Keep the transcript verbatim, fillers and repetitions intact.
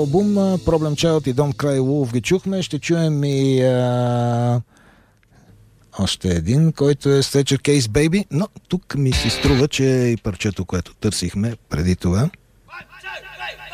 Албум Problem Child и Don't Cry Wolf ги чухме. Ще чуем и а... още един, който е Stretcher Case Baby, но тук ми се струва, че е и парчето, което търсихме преди това.